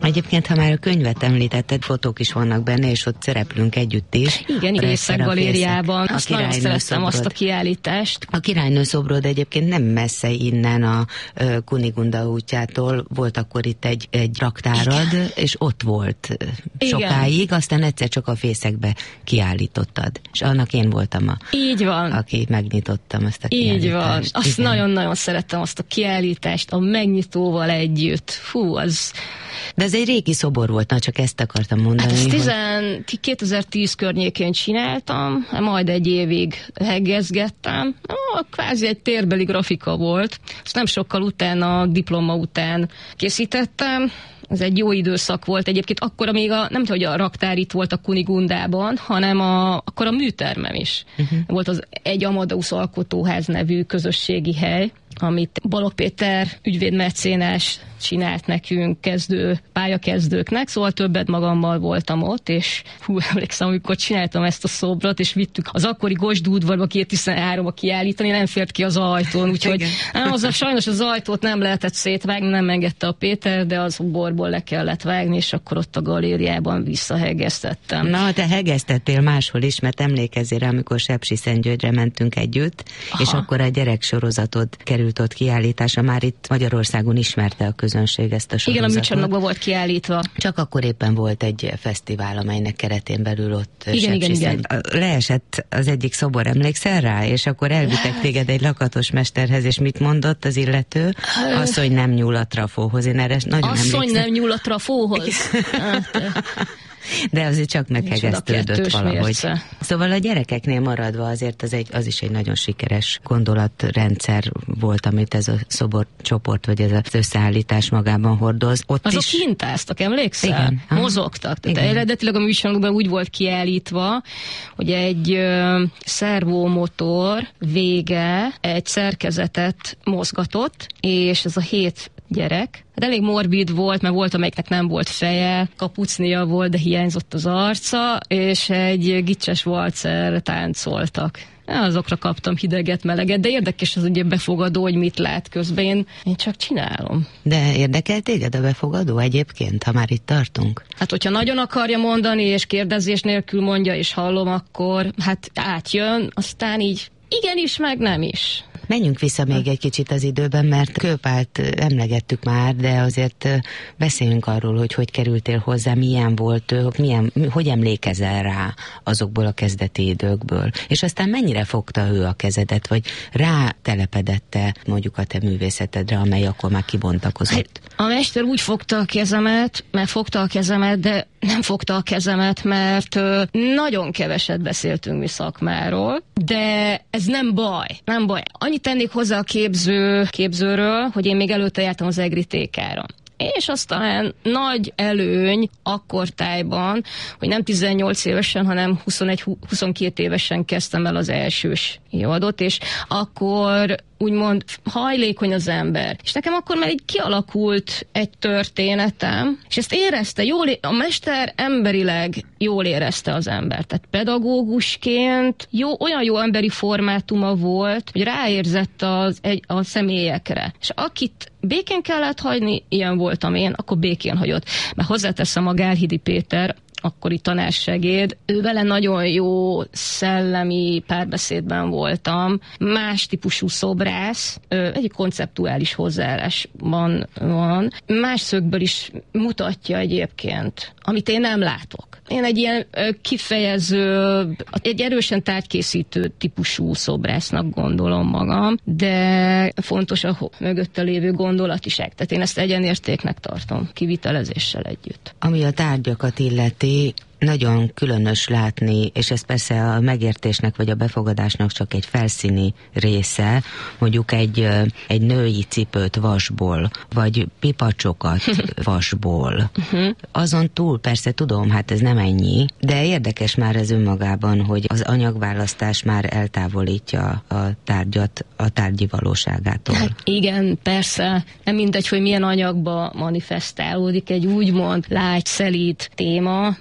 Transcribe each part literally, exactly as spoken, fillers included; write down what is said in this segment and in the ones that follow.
Egyébként, ha már a könyvet említetted, fotók is vannak benne, és ott szereplünk együtt is. Igen, Részek galériában. Azt nagyon szerettem szobrod. Azt a kiállítást. A királynő szobrod egyébként nem messze innen a uh, Kunigunda útjától. Volt akkor itt egy, egy raktárad, igen. És ott volt sokáig, igen. Aztán egyszer csak a fészekbe kiállítottad. És annak én voltam a... Így van. Aki megnyitottam ezt a kiállítást. Így van. Azt nagyon-nagyon szerettem azt a kiállítást, a megnyitóval együtt. Fú, az... De ez egy régi szobor volt, na csak ezt akartam mondani. Hát ezt hogy... tizen, kétezer-tíz környékén csináltam, majd egy évig heggezgettem. Ó, kvázi egy térbeli grafika volt. Ezt nem sokkal utána, a diploma után készítettem. Ez egy jó időszak volt. Egyébként akkor még a, nem tudom, hogy a raktár itt volt a Kunigundában, hanem a, akkor a műtermem is. Uh-huh. Volt az egy Amadeus Alkotóház nevű közösségi hely, amit Balogh Péter ügyvédmecénás csinált nekünk kezdő, pályakezdőknek, szóval többet magammal voltam ott, és hú, emlékszem, amikor csináltam ezt a szobrot, és vittük az akkori Gosdú udvarba kétezer-tizenháromba kiállítani, nem fért ki az ajtón, úgyhogy nem, az a, sajnos az ajtót nem lehetett szétvágni, nem engedte a Péter, de az borból le kellett vágni, és akkor ott a galériában visszahegeztettem. Na, te hegeztettél máshol is, mert emlékezzél rá, amikor Sepsiszentgyörgyre mentünk együtt, aha. És akkor a gyereksorozatod került ott kiállításra, már itt Magyarországon ismerte a közönség ezt a sorozatot. Igen, a műcsarnokban volt kiállítva. Csak akkor éppen volt egy fesztivál, amelynek keretén belül ott igen, igen, igen. Leesett az egyik szobor, emlékszel rá? És akkor elvittek téged egy lakatos mesterhez, és mit mondott az illető? Asszony nem nyúl a trafóhoz. Én erre nagyon Asszony emlékszem. nem nyúl a trafóhoz. De azért csak meghegesztődött valahogy. Mérce. Szóval a gyerekeknél maradva azért az, egy, az is egy nagyon sikeres gondolatrendszer volt, amit ez a szoborcsoport, vagy ez az összeállítás magában hordoz. Ott azok is... kintáztak, emlékszel? Igen. Mozogtak. Tehát eredetileg a műsorokban úgy volt kiállítva, hogy egy ö, szervomotor vége egy szerkezetet mozgatott, és ez a hét gyerek. Hát elég morbid volt, mert volt, amelyiknek nem volt feje, kapucnia volt, de hiányzott az arca, és egy gicses valcer táncoltak. Azokra kaptam hideget, meleget, de érdekes az ugye befogadó, hogy mit lát közben. Én, én csak csinálom. De érdekel téged a befogadó egyébként, ha már itt tartunk? Hát, hogyha nagyon akarja mondani, és kérdezés nélkül mondja, és hallom, akkor hát átjön, aztán így igenis, meg nem is. Menjünk vissza még egy kicsit az időben, mert Kőpált emlegettük már, de azért beszéljünk arról, hogy hogy kerültél hozzá, milyen volt, milyen, hogy emlékezel rá azokból a kezdeti időkből. És aztán mennyire fogta ő a kezedet, vagy rá telepedette mondjuk a te művészetedre, amely akkor már kibontakozott? A mester úgy fogta a kezemet, mert fogta a kezemet, de nem fogta a kezemet, mert nagyon keveset beszéltünk mi szakmáról, de ez nem baj, nem baj. Annyit tennék hozzá a képző, képzőről, hogy én még előtte jártam az EGRI té ká-ra. És aztán nagy előny akkortájban, hogy nem tizennyolc évesen, hanem huszonegy-huszonkettő évesen kezdtem el az elsős évadot, és akkor úgymond hajlékony az ember. És nekem akkor már így kialakult egy történetem, és ezt érezte, jól é- a mester emberileg jól érezte az embert. Tehát pedagógusként jó, olyan jó emberi formátuma volt, hogy ráérzett az, egy, a személyekre. És akit békén kellett hagyni, ilyen voltam én, akkor békén hagyott. Mert hozzáteszem, a Gálhidi Péter, akkori tanársegéd, ő vele nagyon jó szellemi párbeszédben voltam, más típusú szobrász, egy konceptuális hozzáállásban van, más szögből is mutatja egyébként, amit én nem látok. Én egy ilyen kifejező, egy erősen tárgykészítő típusú szobrásznak gondolom magam, de fontos a mögötte lévő gondolatiság. Tehát én ezt egyenértéknek tartom, kivitelezéssel együtt. Ami a tárgyakat illeti, nagyon különös látni, és ez persze a megértésnek vagy a befogadásnak csak egy felszíni része, mondjuk egy, egy női cipőt vasból, vagy pipacsokat vasból. Uh-huh. Azon túl persze tudom, hát ez nem ennyi, de érdekes már ez önmagában, hogy az anyagválasztás már eltávolítja a tárgyat a tárgyi valóságától. Hát igen, persze. Nem mindegy, hogy milyen anyagba manifestálódik egy úgymond lágy, szelíd téma, mert a cipő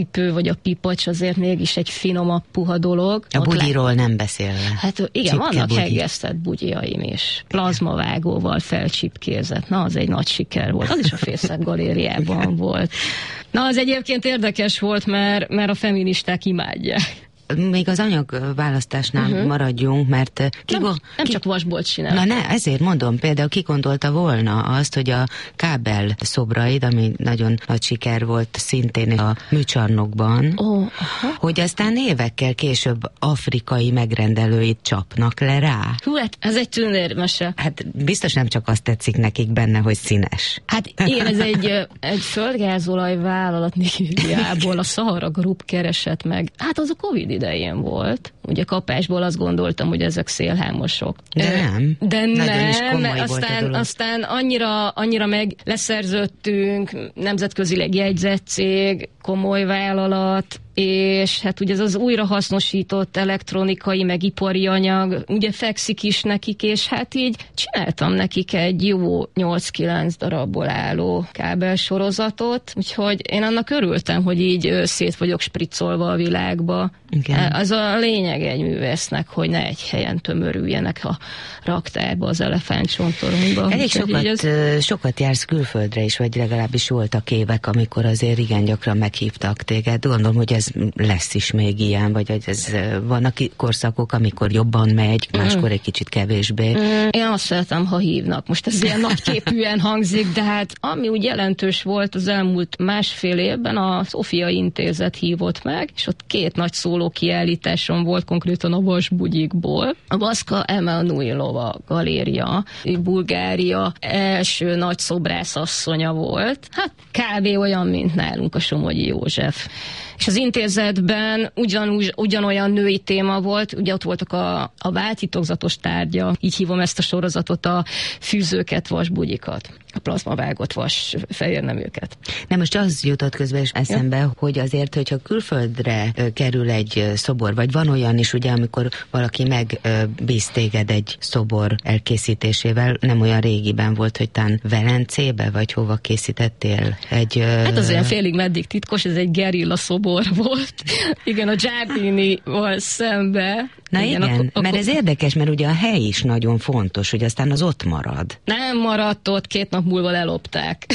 cipő, vagy a pipacs azért mégis egy finomabb, puha dolog. A bugyiról nem beszélve. Hát igen, Csipke vannak bugyi. Hegesztett bugyiaim is. Plazmavágóval felcsipkézett. Na, az egy nagy siker volt. Az is a Fészek galériában volt. Na, az egyébként érdekes volt, mert, mert a feministák imádják. Még az anyagválasztásnál uh-huh. maradjunk, mert... Ki nem, go- nem ki... csak vasbolt csinál. Na ne, ezért mondom, például ki gondolta volna azt, hogy a kábel szobraid, ami nagyon nagy siker volt szintén a műcsarnokban, oh, hogy aztán évekkel később afrikai megrendelőit csapnak le rá. Hú, hát ez egy tündérmese. Hát biztos nem csak azt tetszik nekik benne, hogy színes. Hát én, ez egy, egy földgázolaj vállalat Nigériából, a Sahara Group keresett meg. Hát az a Covid idején volt. Ugye kapásból azt gondoltam, hogy ezek szélhámosok. De nem. De nem, aztán, aztán annyira, annyira meg leszerződtünk, nemzetközileg jegyzett cég, komoly vállalat, és hát ugye ez az újrahasznosított elektronikai, meg ipari anyag, ugye fekszik is nekik, és hát így csináltam nekik egy jó nyolc-kilenc darabból álló kábelsorozatot, úgyhogy én annak örültem, hogy így szét vagyok spriccolva a világba. Igen. Az a lényeg egy művésznek, hogy ne egy helyen tömörüljenek a raktárba, az elefántcsontoronyba. Elég sokat, az... sokat jársz külföldre is, vagy legalábbis voltak évek, amikor azért igen gyakran meghívtak téged. Gondolom, hogy ez lesz is még ilyen, vagy ez, vannak korszakok, amikor jobban megy, máskor egy kicsit kevésbé. Mm, én azt szeretem, ha hívnak. Most ez ilyen nagyképűen hangzik, de hát ami úgy jelentős volt az elmúlt másfél évben, a Szófia Intézet hívott meg, és ott két nagy szóló kiállításon volt, konkrétan a vasbugyikból. A Baszka Emanuilova galéria, Bulgária első nagy szobrászasszonya volt. Hát kb. Olyan, mint nálunk a Somogyi József. És az intézetben ugyanúgy, ugyanolyan női téma volt, ugye ott voltak a, a váltitokzatos tárgya, így hívom ezt a sorozatot, a fűzőket, vasbugyikat, a plazmavágott vas fehérneműket. Nem, most az jutott közben is eszembe, ja. hogy azért, hogyha külföldre kerül egy szobor, vagy van olyan is, ugye, amikor valaki megbíz téged egy szobor elkészítésével, nem olyan régiben volt, hogy tán Velencébe, vagy hova készítettél? Egy, hát az olyan félig meddig titkos, ez egy gerilla szobor volt. Igen, a Giardinival szembe. Na igen, igen akkor, mert ez érdekes, mert ugye a hely is nagyon fontos, hogy aztán az ott marad. Nem maradt ott, két nap múlva lelopták.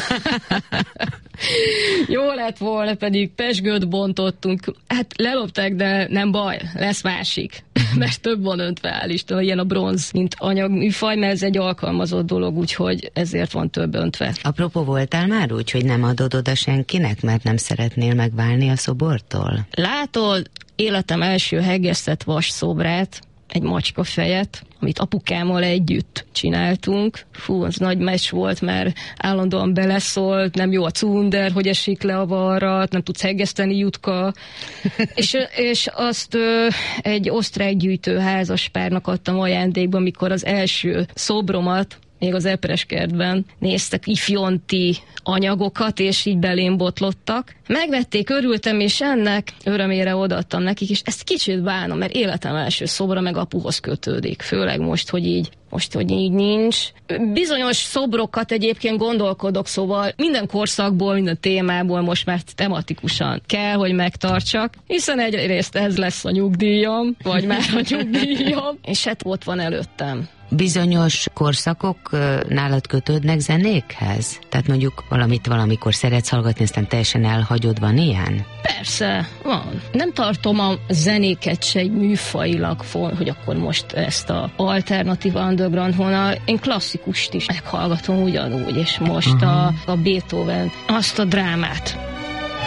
Jó lett volna, pedig pezsgőt bontottunk. Hát lelopták, de nem baj, lesz másik. Mert több van öntve, áll Isten, ilyen a bronz, mint anyagműfaj, mert ez egy alkalmazott dolog, úgyhogy ezért van több öntve. Apropó, voltál már úgy, hogy nem adod oda senkinek, mert nem szeretnél megválni a szobortól? Látod, életem első hegesztett vas szobrát, egy macska fejet, amit apukámmal együtt csináltunk. Fú, az nagy meccs volt, mert állandóan beleszólt, nem jó a cunder, hogy esik le a varrat, nem tudsz hegeszteni, Jutka. és, és azt ö, egy osztrák gyűjtő házaspárnak adtam ajándékba, amikor az első szobromat még az Epreskertben néztek ifjonti anyagokat, és így belém botlottak. Megvették, örültem, és ennek örömére odaadtam nekik, és ezt kicsit bánom, mert életem első szobra meg apuhoz kötődik. Főleg most, hogy így, most, hogy így nincs. Bizonyos szobrokat egyébként gondolkodok, szóval minden korszakból, minden témából most már tematikusan kell, hogy megtartsak, hiszen egyrészt ez lesz a nyugdíjam, vagy már a nyugdíjam, és hát ott van előttem. Bizonyos korszakok nálad kötődnek zenékhez? Tehát mondjuk valamit valamikor szeretsz hallgatni, aztán teljesen elhagyod, van ilyen? Persze, van. Nem tartom a zenéket se műfajilag, hogy akkor most ezt a alternatív underground vonal. Én klasszikust is meghallgatom ugyanúgy, és most a, a Beethoven, azt a drámát.